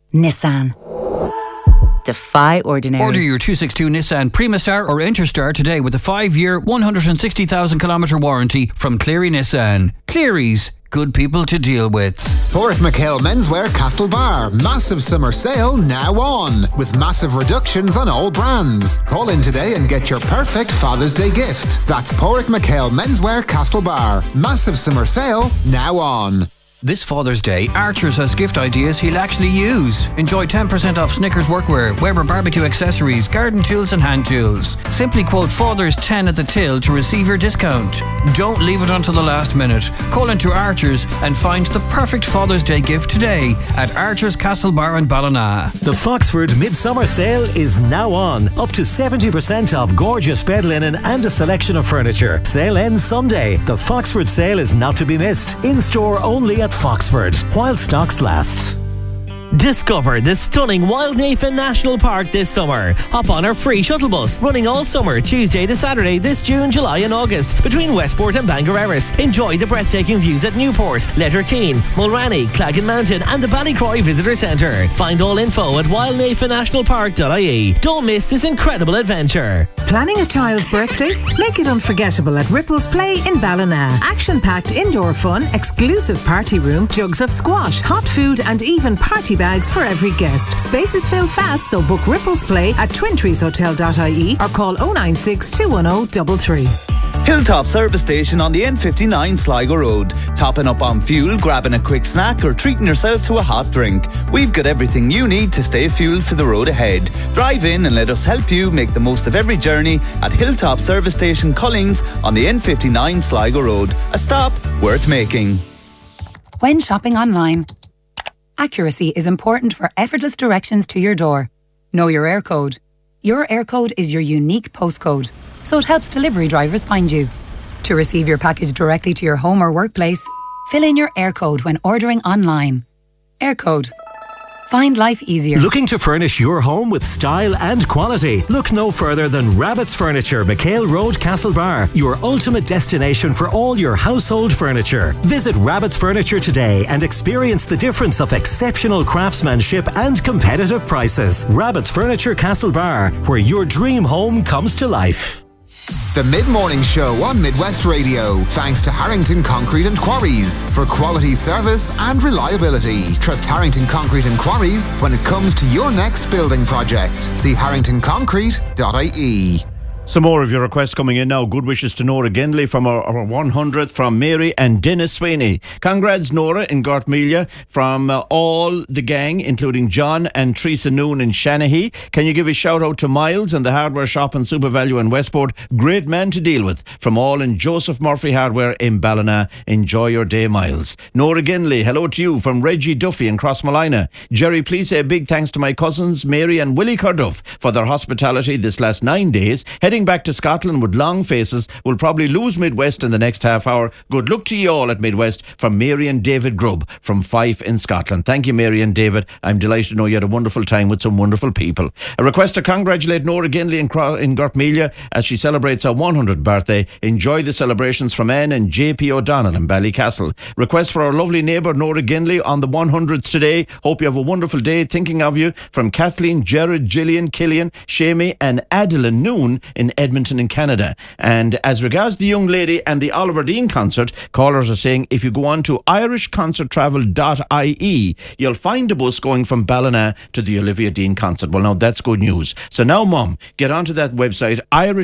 Nissan. Defy ordinary. Order your 262 Nissan Primastar or Interstar today with a 5-year, 160,000-kilometre warranty from Cleary Nissan. Cleary's, good people to deal with. Porrick McHale Menswear Castlebar. Massive summer sale now on, with massive reductions on all brands. Call in today and get your perfect Father's Day gift. That's Porrick McHale Menswear Castlebar. Massive summer sale now on. This Father's Day, Archers has gift ideas he'll actually use. Enjoy 10% off Snickers workwear, Weber barbecue accessories, garden tools and hand tools. Simply quote Father's 10 at the till to receive your discount. Don't leave it until the last minute. Call into Archers and find the perfect Father's Day gift today at Archers Castlebar in Ballina. The Foxford Midsummer Sale is now on. Up to 70% off gorgeous bed linen and a selection of furniture. Sale ends Sunday. The Foxford Sale is not to be missed. In store only at Foxford, while stocks last. Discover the stunning Wildnafen National Park this summer. Hop on our free shuttle bus, running all summer, Tuesday to Saturday this June, July and August, between Westport and Bangor Erris. Enjoy the breathtaking views at Newport, Letterkeene, Mulranny, Claggan Mountain and the Ballycroy Visitor Centre. Find all info at wildnafennationalpark.ie. Don't miss this incredible adventure. Planning a child's birthday? Make it unforgettable at Ripples Play in Ballina. Action-packed indoor fun, exclusive party room, jugs of squash, hot food and even party bags for every guest. Spaces fill fast, so book Ripples Play at twintreeshotel.ie or call 096 210 33. Hilltop Service Station on the N59 Sligo Road. Topping up on fuel, grabbing a quick snack or treating yourself to a hot drink. We've got everything you need to stay fueled for the road ahead. Drive in and let us help you make the most of every journey at Hilltop Service Station Collings on the N59 Sligo Road. A stop worth making. When shopping online, accuracy is important for effortless directions to your door. Know your air code. Your air code is your unique postcode, so it helps delivery drivers find you. To receive your package directly to your home or workplace, fill in your air code when ordering online. Air code. Find life easier. Looking to furnish your home with style and quality? Look no further than Rabbit's Furniture, McHale Road, Castlebar, your ultimate destination for all your household furniture. Visit Rabbit's Furniture today and experience the difference of exceptional craftsmanship and competitive prices. Rabbit's Furniture, Castlebar, where your dream home comes to life. The Mid-Morning Show on Midwest Radio. Thanks to Harrington Concrete and Quarries for quality service and reliability. Trust Harrington Concrete and Quarries when it comes to your next building project. See harringtonconcrete.ie. Some more of your requests coming in now. Good wishes to Nora Gendley from our 100th from Mary and Dennis Sweeney. Congrats, Nora, in Gartmelia from all the gang, including John and Teresa Noon in Shanahy. Can you give a shout out to Miles and the hardware shop in SuperValue in Westport? Great man to deal with. From all in Joseph Murphy Hardware in Ballina. Enjoy your day, Miles. Nora Gendley, hello to you from Reggie Duffy in Crossmolina. Jerry, please say a big thanks to my cousins Mary and Willie Carduff for their hospitality this last 9 days. Heading back to Scotland with long faces. We'll probably lose Midwest in the next half hour. Good luck to you all at Midwest. From Mary and David Grubb from Fife in Scotland. Thank you, Mary and David. I'm delighted to know you had a wonderful time with some wonderful people. A request to congratulate Nora Gendley in Gartmelia as she celebrates her 100th birthday. Enjoy the celebrations from Anne and JP O'Donnell in Ballycastle. Request for our lovely neighbour Nora Gendley on the 100th today. Hope you have a wonderful day. Thinking of you from Kathleen, Jared, Gillian, Killian, Shamey and Adeline Noon in Edmonton in Canada. And as regards the young lady and the Oliver Dean concert, callers are saying if you go on to irishconcerttravel.ie, you'll find a bus going from Ballina to the Olivia Dean concert. Well, now that's good news. So now, Mum, get onto that website,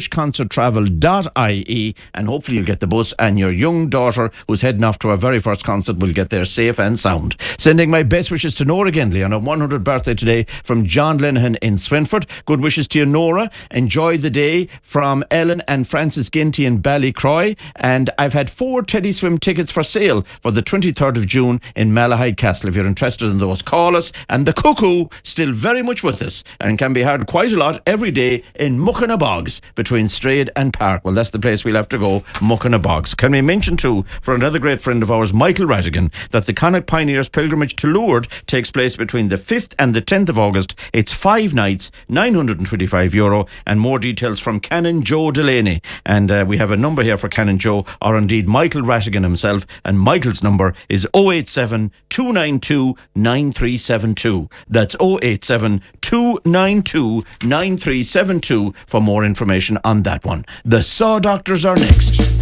irishconcerttravel.ie, and hopefully you'll get the bus and your young daughter who's heading off to her very first concert will get there safe and sound. Sending my best wishes to Nora Gendley on her 100th birthday today from John Lenihan in Swinford. Good wishes to you, Nora. Enjoy the day. From Ellen and Francis Ginty in Ballycroy. And I've had 4 Teddy Swim tickets for sale for the 23rd of June in Malahide Castle. If you're interested in those, call us. And the Cuckoo, still very much with us and can be heard quite a lot every day in Muckinabogs between Strayed and Park. Well, that's the place we'll have to go, Muckinabogs. Can we mention too, for another great friend of ours, Michael Radigan, that the Connacht Pioneers pilgrimage to Lourdes takes place between the 5th and the 10th of August. It's 5 nights, €925, and more details from from Canon Joe Delaney. And we have a number here for Canon Joe, or indeed Michael Rattigan himself. And Michael's number is 087 292 9372. That's 087 292 9372 for more information on that one. The Saw Doctors are next.